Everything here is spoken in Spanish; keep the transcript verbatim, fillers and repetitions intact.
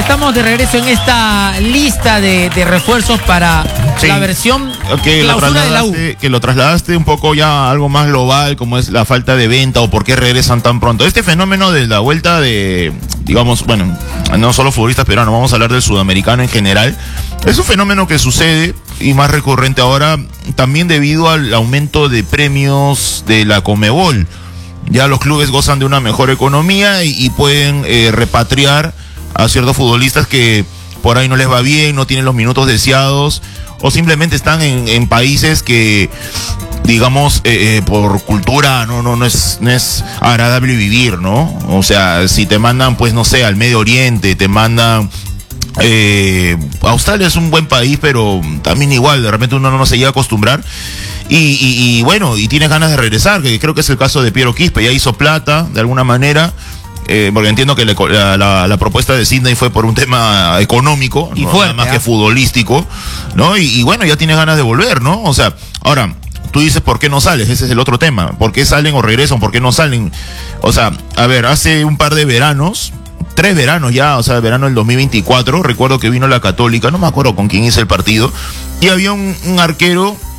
estamos de regreso en esta lista de, de refuerzos para sí, la versión que clausura de la U. Que lo trasladaste un poco ya a algo más global, como es la falta de venta o por qué regresan tan pronto. Este fenómeno de la vuelta de, digamos, bueno, no solo futbolistas peruanos, vamos a hablar del sudamericano en general. Es un fenómeno que sucede y más recurrente ahora también debido al aumento de premios de la Conmebol. Ya los clubes gozan de una mejor economía y, y pueden eh, repatriar a ciertos futbolistas que por ahí no les va bien, no tienen los minutos deseados o simplemente están en, en países que, digamos, eh, eh, por cultura no, no, no, es, no es agradable vivir, ¿no? O sea, si te mandan, pues no sé, al Medio Oriente, te mandan... Eh, Australia es un buen país, pero también igual, de repente uno no se llega a acostumbrar. Y, y, y bueno, y tienes ganas de regresar, que creo que es el caso de Piero Quispe, ya hizo plata de alguna manera, eh, porque entiendo que le, la, la, la propuesta de Sydney fue por un tema económico, y ¿no? Fuerte, más ¿eh? que futbolístico, ¿no? Y, y bueno, ya tienes ganas de volver, ¿no? O sea, ahora, tú dices por qué no sales, ese es el otro tema, ¿por qué salen o regresan, por qué no salen? O sea, a ver, hace un par de veranos, tres veranos ya, o sea, el verano del dos mil veinticuatro, recuerdo que vino la Católica, no me acuerdo con quién hice el partido, y había un, un arquero